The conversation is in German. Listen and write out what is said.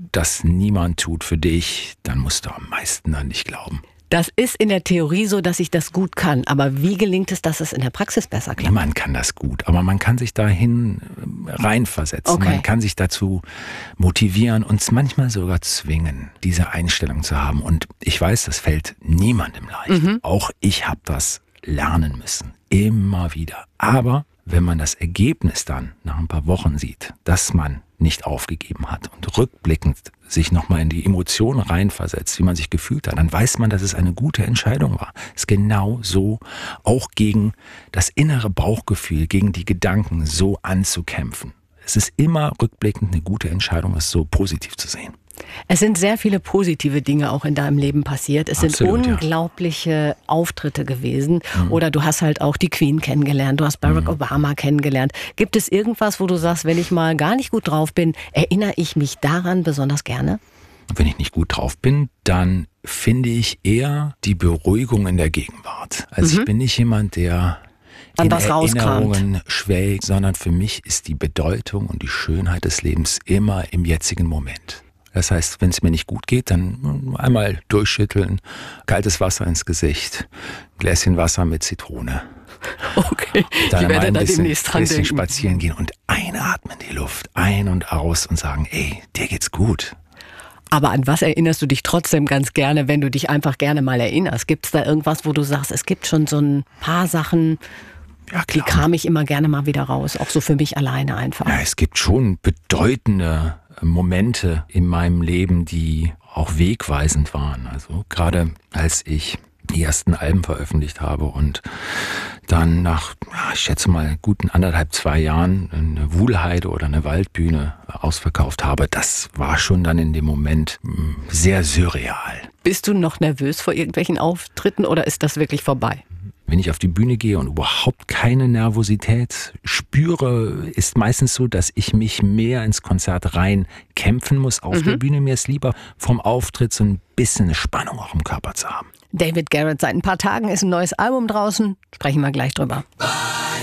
das niemand tut für dich, dann musst du am meisten an dich glauben. Das ist in der Theorie so, dass ich das gut kann. Aber wie gelingt es, dass es in der Praxis besser klappt? Niemand kann das gut, aber man kann sich dahin reinversetzen. Okay. Man kann sich dazu motivieren und manchmal sogar zwingen, diese Einstellung zu haben. Und ich weiß, das fällt niemandem leicht. Auch ich habe das lernen müssen. Immer wieder. Aber wenn man das Ergebnis dann nach ein paar Wochen sieht, dass man nicht aufgegeben hat und rückblickend sich nochmal in die Emotionen reinversetzt, wie man sich gefühlt hat, dann weiß man, dass es eine gute Entscheidung war. Es ist genau so, auch gegen das innere Bauchgefühl, gegen die Gedanken so anzukämpfen. Es ist immer rückblickend eine gute Entscheidung, es so positiv zu sehen. Es sind sehr viele positive Dinge auch in deinem Leben passiert. Es Absolut, sind unglaubliche Auftritte gewesen. Oder du hast halt auch die Queen kennengelernt, du hast Barack Obama kennengelernt. Gibt es irgendwas, wo du sagst, wenn ich mal gar nicht gut drauf bin, erinnere ich mich daran besonders gerne? Wenn ich nicht gut drauf bin, dann finde ich eher die Beruhigung in der Gegenwart. Also ich bin nicht jemand, der in Erinnerungen schwelgt, sondern für mich ist die Bedeutung und die Schönheit des Lebens immer im jetzigen Moment. Das heißt, wenn es mir nicht gut geht, dann einmal durchschütteln, kaltes Wasser ins Gesicht, Gläschen Wasser mit Zitrone. Okay, dann ich werde ein da bisschen, demnächst dran bisschen denken. spazieren gehen und einatmen die Luft, ein und aus und sagen, ey, dir geht's gut. Aber an was erinnerst du dich trotzdem ganz gerne, wenn du dich einfach gerne mal erinnerst? Gibt es da irgendwas, wo du sagst, es gibt schon so ein paar Sachen, Ja, die klar. kram ich immer gerne mal wieder raus, auch so für mich alleine einfach? Ja, es gibt schon bedeutende Momente in meinem Leben, die auch wegweisend waren. Also gerade als ich die ersten Alben veröffentlicht habe und dann nach, ich schätze mal, guten 1,5-2 Jahren eine Wuhlheide oder eine Waldbühne ausverkauft habe, das war schon dann in dem Moment sehr surreal. Bist du noch nervös vor irgendwelchen Auftritten oder ist das wirklich vorbei? Wenn ich auf die Bühne gehe und überhaupt keine Nervosität spüre, ist meistens so, dass ich mich mehr ins Konzert rein kämpfen muss auf der Bühne. Mir ist lieber vom Auftritt so ein bisschen eine Spannung auch im Körper zu haben. David Garrett, seit ein paar Tagen ist ein neues Album draußen. Sprechen wir gleich drüber.